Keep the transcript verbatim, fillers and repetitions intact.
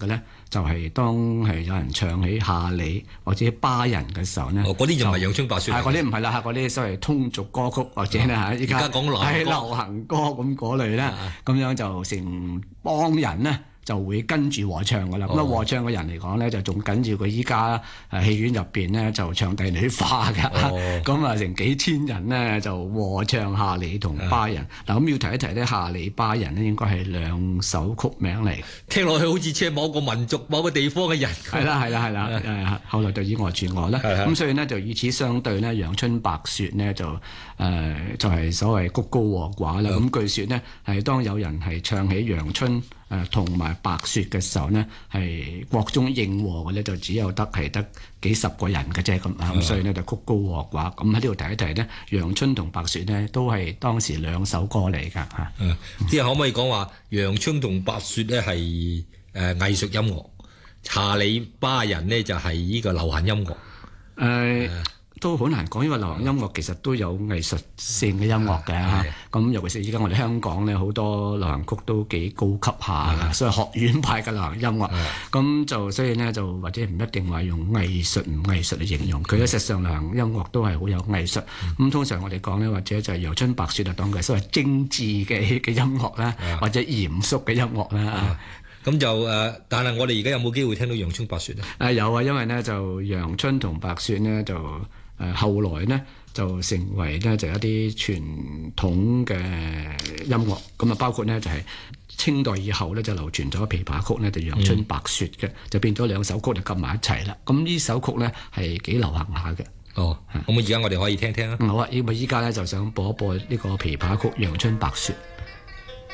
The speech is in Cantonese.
嘅咧，就係、是、當係有人唱起下里或者巴人嘅時候咧， 哦，嗰啲就唔係陽春白雪， 係嗰啲唔係啦，嗰啲所謂通俗歌曲或者咧嚇，依家係流行歌咁嗰類咧，咁樣就成幫人咧。就會跟住和唱噶啦，咁啊、哦、和唱嘅人嚟講咧，就仲緊要佢依家誒戲院入邊咧就唱帝女花㗎，咁啊、哦、成幾千人咧就和唱下里同巴人。嗱咁、啊、要提一提咧，下里巴人咧應該係兩首曲名嚟， 聽落去好似似某個民族、某個地方嘅人。係啦係啦係啦，誒、呃、後來就以訛傳訛啦。咁所以呢，就與此相對呢，陽春白雪呢，就誒、呃、就係、是、所謂曲高和寡啦。咁、嗯、據說呢，係當有人係唱起陽春誒同埋白雪嘅時候呢，係國中應和嘅咧，就只有得係得幾十個人嘅啫咁啊，咁、嗯、所以呢，就曲高和寡。咁喺呢度提一提呢，陽春同白雪呢，都係當時兩首歌嚟㗎嚇。 嗯，即係可唔可以講話陽春同白雪呢係誒藝術音樂，下里巴人呢就係呢個流行音樂。誒、 呃。呃都好難講，因為流行音樂其實都有藝術性嘅音樂嘅嚇。咁尤其是而家我哋香港咧，好多流行曲都幾高級下嘅，所以學院派嘅流行音樂。咁就所以呢，就或者唔一定話用藝術唔藝術嚟形容佢。實際上流行音樂都係好有藝術。咁通常我哋講呢，或者就係陽春白雪就當佢所謂精緻嘅嘅音樂啦，或者嚴肅嘅音樂啦。 咁就誒、呃，但係我哋而家有冇機會聽到陽春白雪咧？ 啊有啊，因為呢，就陽春同白雪呢，就。誒、呃、後來呢，就成為呢就一啲傳統嘅音樂，咁啊包括呢，就係、是、清代以後呢，就流傳咗琵琶曲呢，就陽春白雪嘅，嗯、就變咗兩首曲就夾埋一齊啦。咁呢首曲呢，係幾流行下嘅。 哦，咁而家我哋可以聽聽啊。 好啊，因為依家呢，就想播一播呢個琵琶曲陽春白雪。